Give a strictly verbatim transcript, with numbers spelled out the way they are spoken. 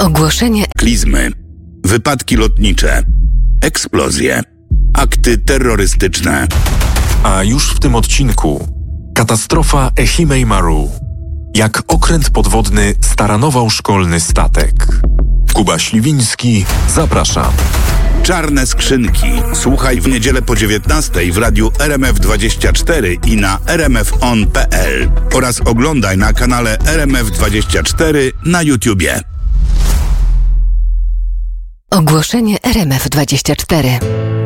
Ogłoszenie. Klizmy, wypadki lotnicze, eksplozje, akty terrorystyczne. A już w tym odcinku katastrofa Ehime Maru. Jak okręt podwodny staranował szkolny statek. Kuba Śliwiński, zapraszam. Czarne skrzynki. Słuchaj w niedzielę po dziewiętnastej w radiu R M F dwadzieścia cztery i na r m f on kropka p l oraz oglądaj na kanale R M F dwadzieścia cztery na YouTubie. Ogłoszenie R M F dwadzieścia cztery.